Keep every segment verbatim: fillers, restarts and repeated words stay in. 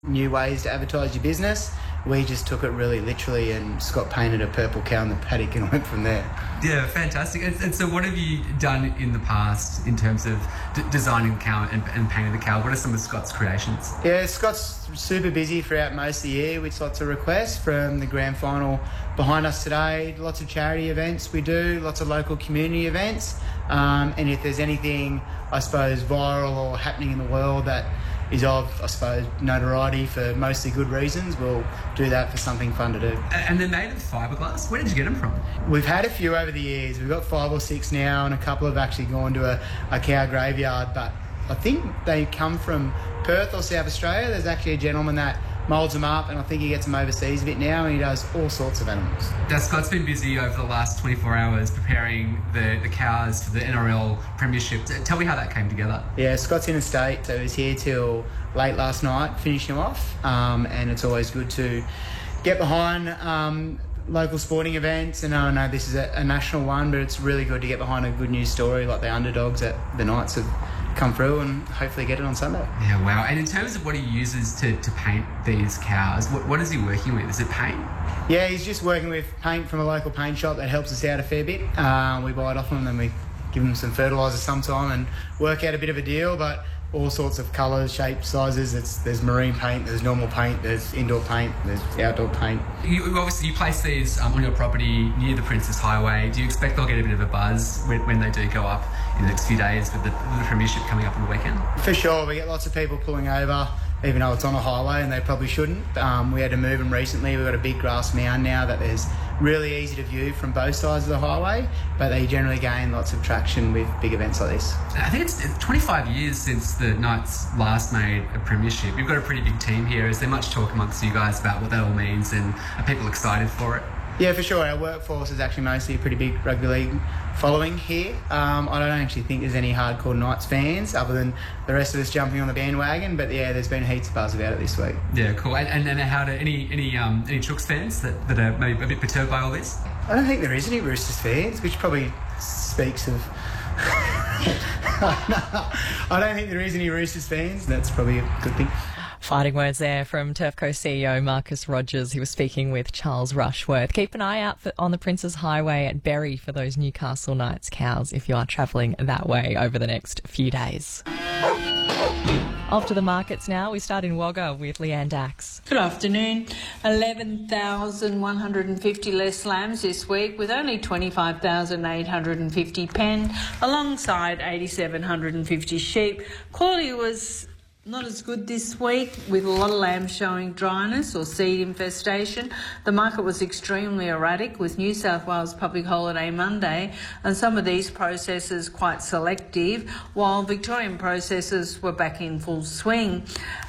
new ways to advertise your business. We just took it really literally, and Scott painted a purple cow in the paddock and went from there. Yeah, fantastic. And, and so what have you done in the past in terms of d- designing the cow and, and painting the cow? What are some of Scott's creations? Yeah, Scott's super busy throughout most of the year with lots of requests from the grand final behind us today, lots of charity events we do, lots of local community events. Um, and if there's anything, I suppose, viral or happening in the world that is of, I suppose, notoriety for mostly good reasons, we'll do that for something fun to do. And they're made of fiberglass? Where did you get them from? We've had a few over the years. We've got five or six now, and a couple have actually gone to a, a cow graveyard, but I think they come from Perth or South Australia. There's actually a gentleman that moulds them up, and I think he gets them overseas a bit now, and he does all sorts of animals. Now, Scott's been busy over the last twenty-four hours preparing the, the cows for the N R L Premiership. Tell me how that came together. Yeah, Scott's in a state, so he was here till late last night, finishing him off, um, and it's always good to get behind um, local sporting events. And I know this is a, a national one, but it's really good to get behind a good news story like the underdogs that the Knights have come through, and hopefully get it on Sunday. Yeah, wow. And in terms of what he uses to, to paint these cows, what, what is he working with? Is it paint? Yeah, he's just working with paint from a local paint shop that helps us out a fair bit. Uh, we buy it off them, and then we give them some fertiliser sometime and work out a bit of a deal, but all sorts of colours, shapes, sizes. It's, there's marine paint, there's normal paint, there's indoor paint, there's outdoor paint. You, obviously, you place these um, on your property near the Princes Highway. Do you expect they'll get a bit of a buzz when, when they do go up in the next few days with the, the Premiership coming up on the weekend? For sure, we get lots of people pulling over, even though it's on a highway and they probably shouldn't. Um, we had to move them recently. We've got a big grass mound now that there's really easy to view from both sides of the highway, but they generally gain lots of traction with big events like this. I think it's twenty-five years since the Knights last made a premiership. You've got a pretty big team here. Is there much talk amongst you guys about what that all means, and are people excited for it? Yeah, for sure. Our workforce is actually mostly a pretty big rugby league following here. Um, I don't actually think there's any hardcore Knights fans other than the rest of us jumping on the bandwagon. But yeah, there's been heaps of buzz about it this week. Yeah, cool. And and, and how do any any um any Chooks fans that, that are maybe a bit perturbed by all this? I don't think there is any Roosters fans, which probably speaks of. I don't think there is any Roosters fans. That's probably a good thing. Fighting words there from Turfco C E O Marcus Rogers, who was speaking with Charles Rushworth. Keep an eye out for, on the Princes Highway at Berry for those Newcastle Knights cows if you are travelling that way over the next few days. Off to the markets now. We start in Wagga with Leanne Dax. Good afternoon. eleven thousand one hundred fifty less lambs this week, with only twenty-five thousand eight hundred fifty penned, alongside eight thousand seven hundred fifty sheep. Quality was not as good this week, with a lot of lambs showing dryness or seed infestation. The market was extremely erratic, with New South Wales Public Holiday Monday and some of these processors quite selective, while Victorian processors were back in full swing.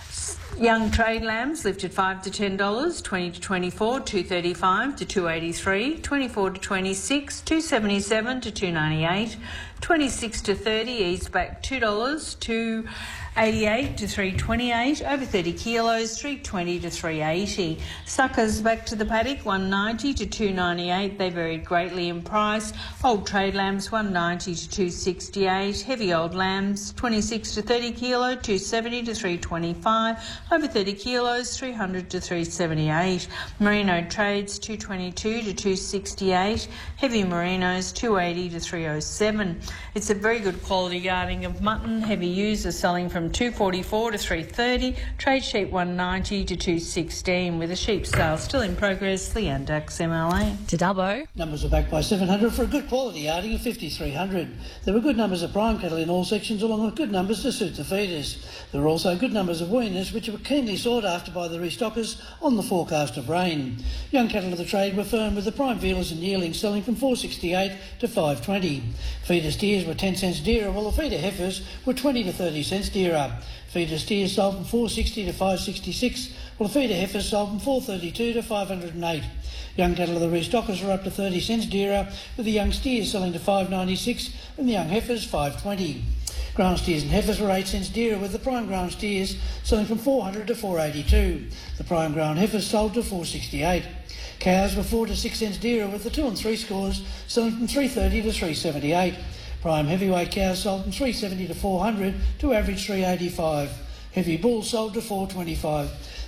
Young trade lambs lifted five to ten dollars, twenty to twenty-four, two thirty-five to two eighty-three, twenty-four to twenty-six, two seventy-seven to two ninety-eight, twenty-six to thirty eased back two dollars, two eighty-eight to three twenty-eight, over thirty kilos, three twenty to three eighty. Suckers back to the paddock, one ninety to two ninety-eight. They varied greatly in price. Old trade lambs, one ninety to two sixty-eight. Heavy old lambs, twenty-six to thirty kilo, two seventy to three twenty-five. Over thirty kilos, three hundred to three seventy-eight. Merino trades, two twenty-two to two sixty-eight. Heavy merinos, two eighty to three oh seven. It's a very good quality yarding of mutton. Heavy ewes are selling from two forty-four to three thirty. Trade sheep one ninety to two sixteen, with a sheep sale still in progress. Leanne Dax, M L A. To Dubbo. Numbers are backed by seven hundred for a good quality yarding of fifty-three hundred. There were good numbers of prime cattle in all sections, along with good numbers to suit the feeders. There were also good numbers of weaners, which were keenly sought after by the restockers on the forecast of rain. Young cattle of the trade were firm, with the prime vealers and yearlings selling from four sixty-eight to five twenty. Feeder steers were ten cents dearer, while the feeder heifers were twenty to thirty cents dearer. Feeder steers sold from four sixty to five sixty-six, while the feeder heifers sold from four thirty-two to five hundred eight. Young cattle of the restockers were up to thirty cents dearer, with the young steers selling to five ninety-six and the young heifers five twenty. Ground steers and heifers were eight cents dearer, with the prime ground steers selling from four hundred to four eighty-two. The prime ground heifers sold to four sixty-eight. Cows were four to six cents dearer, with the two and three scores selling from three thirty to three seventy-eight. Prime heavyweight cows sold from three seventy to four hundred to average three eighty-five. Heavy bulls sold to four twenty-five.